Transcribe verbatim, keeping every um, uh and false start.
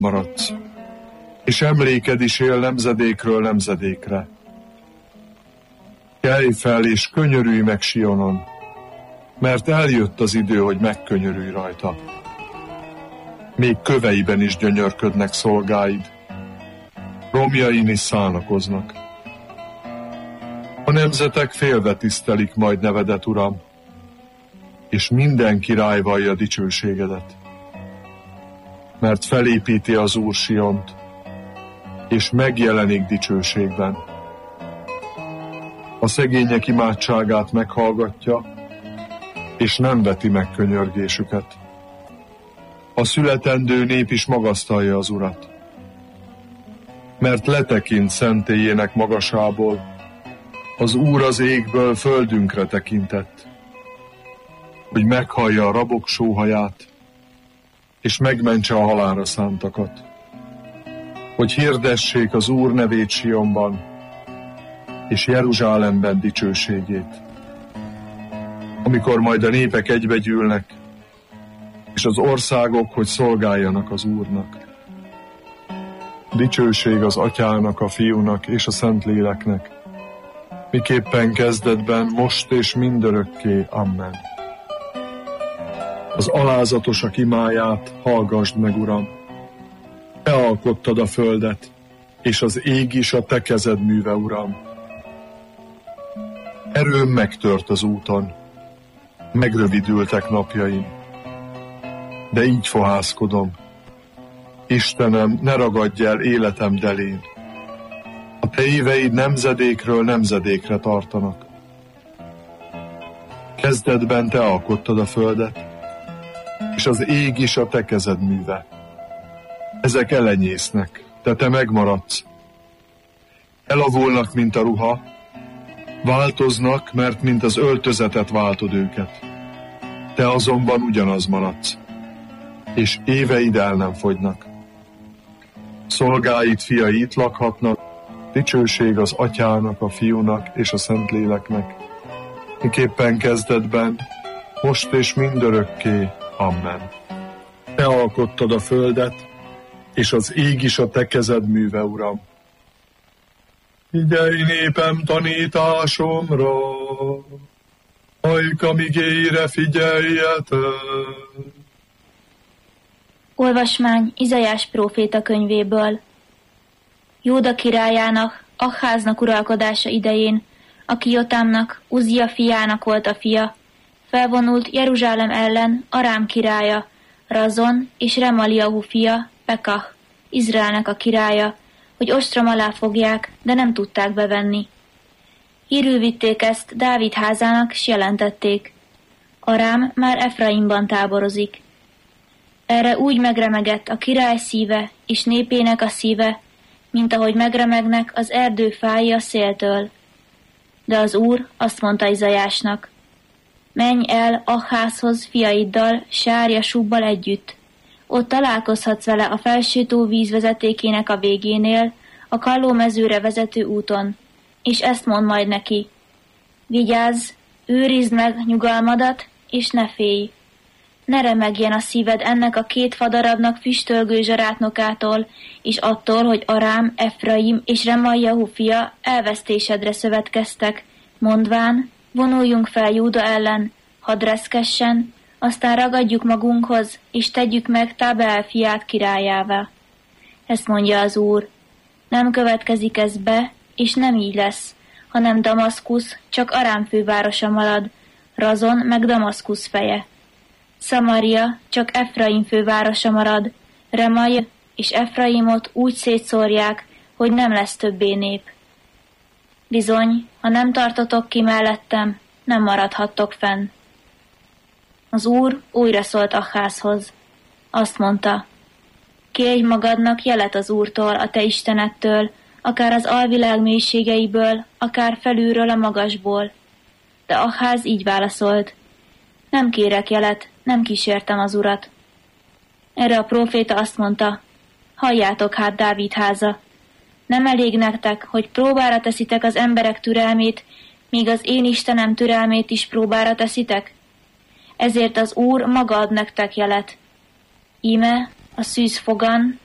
maradsz, és emléked is él nemzedékről nemzedékre. Kelj fel, és könyörülj meg Sionon, mert eljött az idő, hogy megkönyörülj rajta. Még köveiben is gyönyörködnek szolgáid, romjain is szánakoznak. A nemzetek félve tisztelik majd nevedet, Uram, és minden király vallja dicsőségedet. Mert felépíti az Úr Siont, és megjelenik dicsőségben. A szegények imádságát meghallgatja, és nem veti meg könyörgésüket. A születendő nép is magasztalja az Urat, mert letekint szentélyének magasából, az Úr az égből földünkre tekintett, hogy meghallja a rabok sóhaját, és megmentse a halálra szántakat, hogy hirdessék az Úr nevét Sionban, és Jeruzsálemben dicsőségét. Amikor majd a népek egybegyűlnek, és az országok, hogy szolgáljanak az Úrnak. Dicsőség az Atyának, a Fiúnak és a Szentléleknek, miképpen kezdetben, most és mindörökké. Amen. Az alázatosak imáját hallgasd meg, Uram. Te alkottad a földet, és az ég is a te kezed műve, Uram. Erőm megtört az úton, megrövidültek napjaim, de így fohászkodom. Istenem, ne ragadj el életem delén. A te éveid nemzedékről nemzedékre tartanak. Kezdetben te alkottad a földet, és az ég is a te kezed műve. Ezek elenyésznek, de te megmaradsz. Elavulnak, mint a ruha, változnak, mert mint az öltözetet váltod őket. Te azonban ugyanaz maradsz, és éveid el nem fogynak. Szolgáid fiai itt lakhatnak, dicsőség az Atyának, a Fiúnak és a Szentléleknek, miképpen kezdetben, most és mindörökké. Amen. Te alkottad a földet, és az ég is a te kezed műve, Uram. Figyelj népem tanításomra, ajkam igéire figyeljetek. Olvasmány Izaiás próféta könyvéből. Jóda királyának, Ahháznak uralkodása idején, aki Jotámnak, Uzia fiának volt a fia, felvonult Jeruzsálem ellen Arám királya, Razon és Remaliahu fia, Pekah, Izraelnek a királya, hogy ostrom alá fogják, de nem tudták bevenni. Hírül vitték ezt Dávid házának, s jelentették. Arám már Efraimban táborozik. Erre úgy megremegett a király szíve és népének a szíve, mint ahogy megremegnek az erdő fái a széltől. De az Úr azt mondta Izaiásnak: menj el Ahházhoz fiaiddal, Sár-Jasúbbal együtt. Ott találkozhatsz vele a felsőtó vízvezetékének a végénél, a kallómezőre vezető úton, és ezt mond majd neki: vigyázz, őrizd meg nyugalmadat, és ne félj. Ne remegjen a szíved ennek a két fadarabnak füstölgő zsarátnokától, és attól, hogy Arám, Efraim és Remaljahu fia elvesztésedre szövetkeztek, mondván: vonuljunk fel Júda ellen, hadd reszkessen, aztán ragadjuk magunkhoz, és tegyük meg Tábeel fiát királyává. Ezt mondja az Úr: nem következik ez be, és nem így lesz, hanem Damaszkusz csak Arám fővárosa marad, Razon meg Damaszkusz feje. Szamaria csak Efraim fővárosa marad, Remalja és Efraimot úgy szétszórják, hogy nem lesz többé nép. Bizony, ha nem tartotok ki mellettem, nem maradhattok fenn. Az Úr újra szólt Ahházhoz. Azt mondta: kérj magadnak jelet az Úrtól, a te Istenettől, akár az alvilág mélységeiből, akár felülről a magasból. De Ahház így válaszolt: nem kérek jelet, nem kísértem az Urat. Erre a próféta azt mondta: halljátok hát, Dávid háza, nem elég nektek, hogy próbára teszitek az emberek türelmét, míg az én Istenem türelmét is próbára teszitek? Ezért az Úr maga ad nektek jelet. Íme a szűz fogan,